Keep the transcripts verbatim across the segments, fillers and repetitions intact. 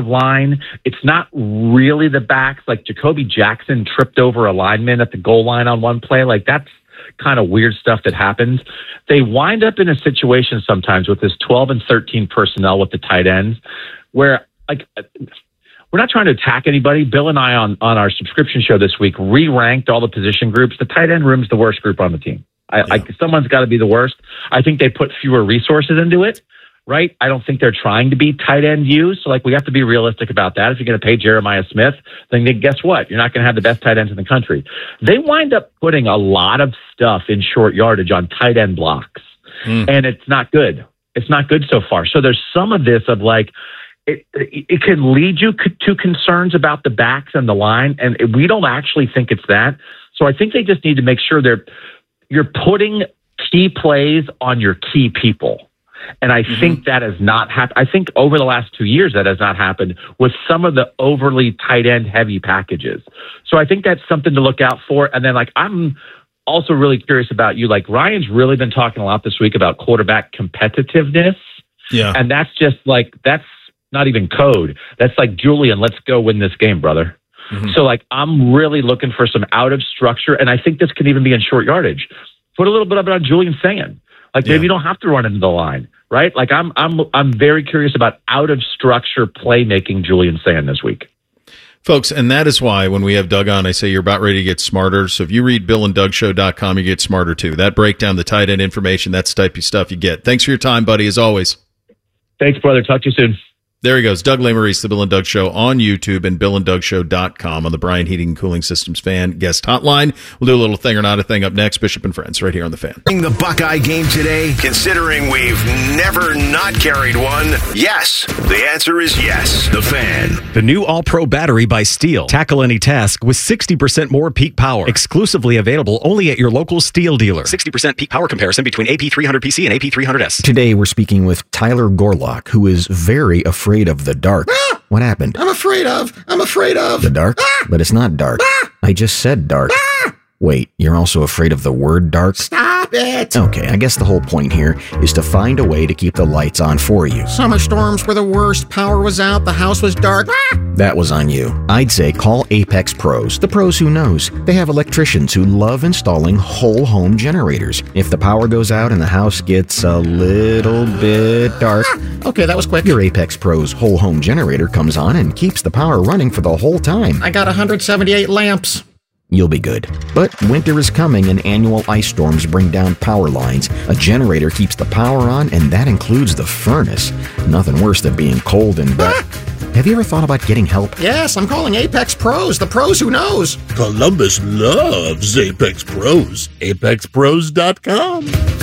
line. It's not really the backs. Like Jacoby Jackson tripped over a lineman at the goal line on one play. Like that's kind of weird stuff that happens. They wind up in a situation sometimes with this twelve and thirteen personnel with the tight ends where, like, we're not trying to attack anybody. Bill and I on, on our subscription show this week re-ranked all the position groups. The tight end room's the worst group on the team. I, yeah. I, someone's got to be the worst. I think they put fewer resources into it, right? I don't think they're trying to be tight end used. So, like, we have to be realistic about that. If you're going to pay Jeremiah Smith, then guess what? You're not going to have the best tight ends in the country. They wind up putting a lot of stuff in short yardage on tight end blocks, mm. and it's not good. It's not good so far. So there's some of this of like, It, it can lead you to concerns about the backs and the line, and we don't actually think it's that. So I think they just need to make sure they're you're putting key plays on your key people. And I mm-hmm. think that has not happened. I think over the last two years that has not happened with some of the overly tight end heavy packages. So I think that's something to look out for. And then, like, I'm also really curious about you. Like, Ryan's really been talking a lot this week about quarterback competitiveness. Yeah. And that's just like, that's not even code. That's like, Julian, let's go win this game, brother. Mm-hmm. So, like, I'm really looking for some out of structure. And I think this can even be in short yardage. Put a little bit of it on Julian saying, like, maybe yeah. you don't have to run into the line, right? Like, I'm, I'm, I'm very curious about out of structure playmaking Julian saying this week. Folks, and that is why when we have Doug on, I say you're about ready to get smarter. So if you read bill and doug show dot com, you get smarter too. That breakdown, the tight end information, that's the type of stuff you get. Thanks for your time, buddy, as always. Thanks, brother. Talk to you soon. There he goes, Doug Lesmerises, The Bill and Doug Show on YouTube and bill and doug show dot com on the Brian Heating and Cooling Systems Fan Guest Hotline. We'll do a little thing or not a thing up next. Bishop and Friends right here on The Fan. The Buckeye game today, considering we've never not carried one, yes. The answer is yes. The Fan. The new All-Pro battery by Steel. Tackle any task with sixty percent more peak power. Exclusively available only at your local Steel dealer. sixty percent peak power comparison between A P three hundred P C and A P three hundred S. Today we're speaking with Tyler Gorlock, who is very afraid of the dark. Ah! What happened? I'm afraid of. I'm afraid of. The dark? Ah! But it's not dark. Ah! I just said dark. Ah! Wait, you're also afraid of the word dark? Stop it. Okay, I guess the whole point here is to find a way to keep the lights on for you. Summer storms were the worst. Power was out. The house was dark. Ah! That was on you. I'd say call Apex Pros. The pros who knows. They have electricians who love installing whole home generators. If the power goes out and the house gets a little bit dark, ah! Okay, that was quick. Your Apex Pros whole home generator comes on and keeps the power running for the whole time. I got one hundred seventy-eight lamps. You'll be good. But winter is coming and annual ice storms bring down power lines. A generator keeps the power on, and that includes the furnace. Nothing worse than being cold and wet. Ah! Have you ever thought about getting help? Yes, I'm calling Apex Pros. The pros who knows. Columbus loves Apex Pros. apex pros dot com.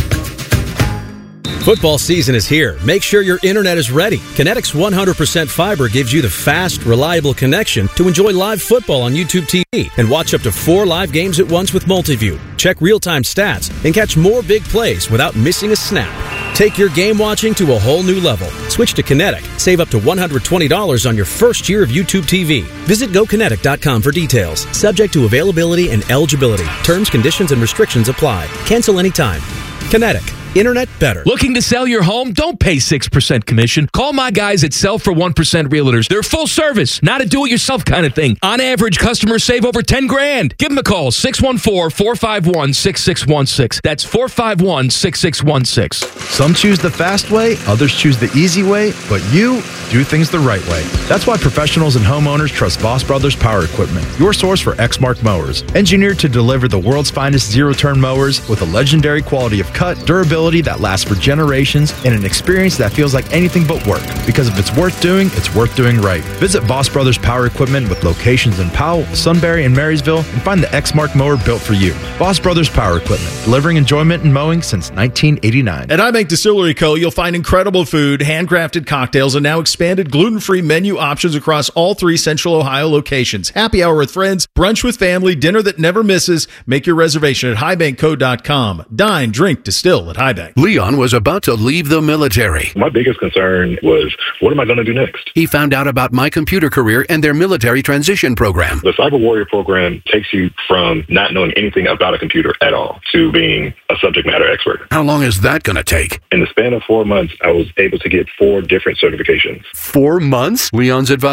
Football season is here. Make sure your internet is ready. Kinetic's one hundred percent fiber gives you the fast, reliable connection to enjoy live football on YouTube T V and watch up to four live games at once with Multiview. Check real-time stats and catch more big plays without missing a snap. Take your game watching to a whole new level. Switch to Kinetic. Save up to one hundred twenty dollars on your first year of YouTube T V. Visit go kinetic dot com for details. Subject to availability and eligibility. Terms, conditions, and restrictions apply. Cancel anytime. Kinetic. Internet better. Looking to sell your home? Don't pay six percent commission. Call my guys at Sell for one percent Realtors. They're full service, not a do-it-yourself kind of thing. On average, customers save over ten grand. Give them a call, six one four, four five one, six six one six. That's four five one, six six one six. Some choose the fast way, others choose the easy way, but you do things the right way. That's why professionals and homeowners trust Voss Brothers Power Equipment, your source for Exmark mowers. Engineered to deliver the world's finest zero-turn mowers with a legendary quality of cut, durability that lasts for generations, and an experience that feels like anything but work. Because if it's worth doing, it's worth doing right. Visit Voss Brothers Power Equipment with locations in Powell, Sunbury, and Marysville, and find the Exmark mower built for you. Voss Brothers Power Equipment, delivering enjoyment in mowing since nineteen eighty-nine. At iBank Distillery Co., you'll find incredible food, handcrafted cocktails, and now expanded gluten-free menu options across all three Central Ohio locations. Happy hour with friends, brunch with family, dinner that never misses. Make your reservation at high bank co dot com. Dine, drink, distill at Highbank. Leon was about to leave the military. My biggest concern was, what am I going to do next? He found out about My Computer Career and their military transition program. The Cyber Warrior program takes you from not knowing anything about a computer at all to being a subject matter expert. How long is that going to take? In the span of four months, I was able to get four different certifications. Four months? Leon's advice.